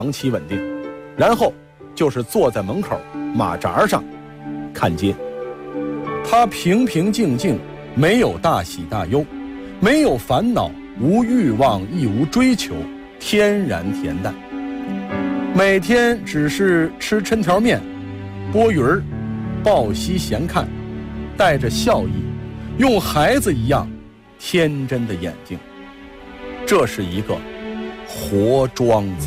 长期稳定，然后就是坐在门口马扎上看街。他平平静静，没有大喜大忧，没有烦恼，无欲望，亦无追求，天然恬淡。每天只是吃抻条面，剥鱼儿，抱膝闲看，带着笑意，用孩子一样天真的眼睛。这是一个活庄子。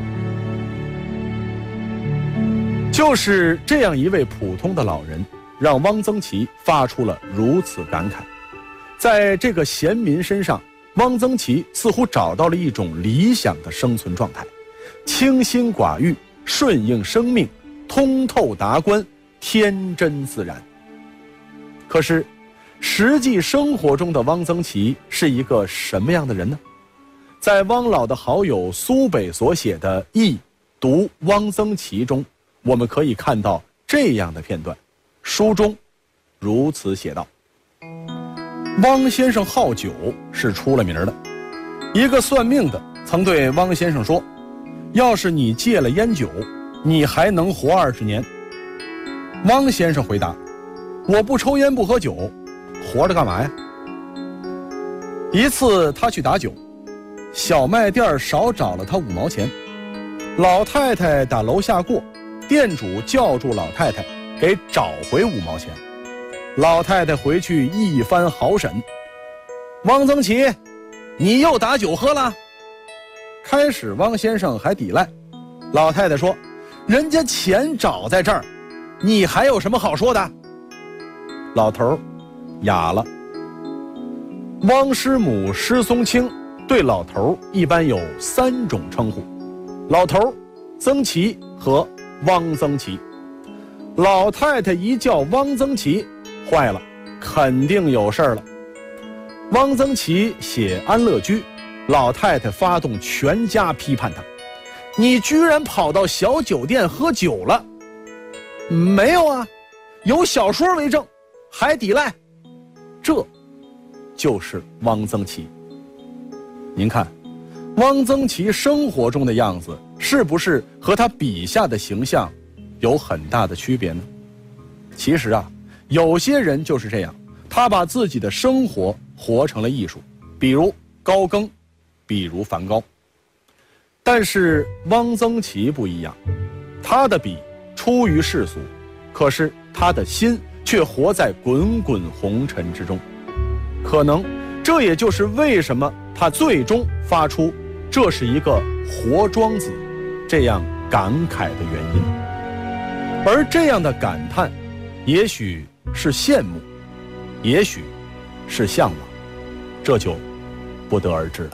就是这样一位普通的老人，让汪曾祺发出了如此感慨。在这个闲民身上，汪曾祺似乎找到了一种理想的生存状态，清心寡欲，顺应生命，通透达观，天真自然。可是实际生活中的汪曾祺是一个什么样的人呢？在汪老的好友苏北所写的《忆读汪曾祺》中，我们可以看到这样的片段。书中如此写道：汪先生好酒是出了名的，一个算命的曾对汪先生说，要是你戒了烟酒，你还能活20年。汪先生回答，我不抽烟不喝酒，活着干嘛呀？一次他去打酒，小卖店少找了他5毛钱，老太太打楼下过，店主叫住老太太，给找回5毛钱。老太太回去一番好审，汪曾祺，你又打酒喝了？开始汪先生还抵赖，老太太说，人家钱找在这儿，你还有什么好说的？老头哑了。汪师母施松青对老头一般有3种称呼：老头、曾祺和汪曾祺。老太太一叫汪曾祺，坏了，肯定有事儿了。汪曾祺写安乐居，老太太发动全家批判他，你居然跑到小酒店喝酒了？没有啊，有小说为证，还抵赖。这就是汪曾祺。您看，汪曾祺生活中的样子是不是和他笔下的形象有很大的区别呢？其实啊，有些人就是这样，他把自己的生活活成了艺术，比如高更，比如梵高。但是汪曾祺不一样，他的笔出于世俗，可是他的心却活在滚滚红尘之中。可能这也就是为什么他最终发出这是一个活庄子这样感慨的原因。而这样的感叹，也许是羡慕，也许是向往，这就不得而知了。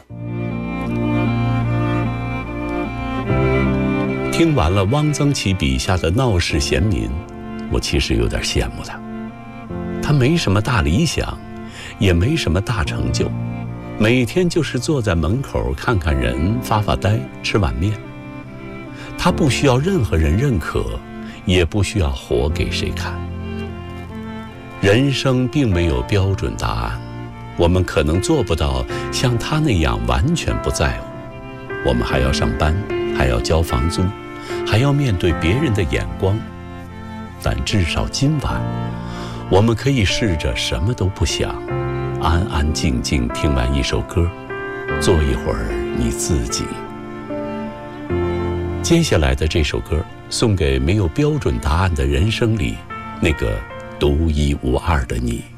听完了汪曾祺笔下的闹市闲民，我其实有点羡慕他。他没什么大理想，也没什么大成就，每天就是坐在门口看看人，发发呆，吃碗面。他不需要任何人认可，也不需要活给谁看。人生并没有标准答案，我们可能做不到像他那样完全不在乎。我们还要上班，还要交房租，还要面对别人的眼光。但至少今晚，我们可以试着什么都不想，安安静静听完一首歌，做一会儿你自己。接下来的这首歌送给没有标准答案的人生里那个独一无二的你。